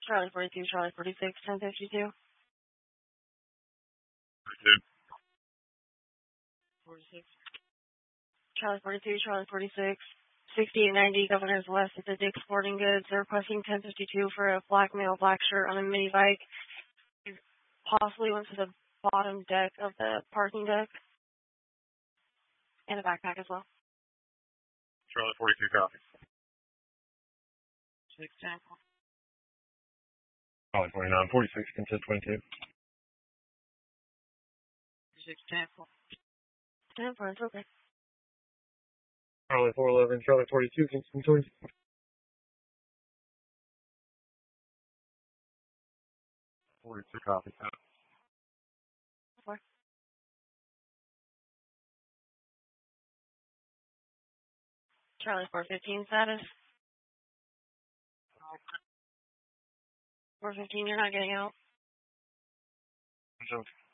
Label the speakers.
Speaker 1: Charlie 42, Charlie 46, 1052. 46. Charlie 42, Charlie 46, 6890 Governor's West at the Dick's Sporting Goods. They're requesting 1052 for a black male, black shirt on a mini bike. He possibly went to the bottom deck of the parking deck. And a backpack as well.
Speaker 2: Charlie 42 copy.
Speaker 1: 610.
Speaker 2: Charlie 49, 46, consent 22.
Speaker 1: 610. 10 for it's okay.
Speaker 2: Charlie 411, Charlie 42, consent 22. 42 copy.
Speaker 1: Charlie 415 status. 415, you're not getting out.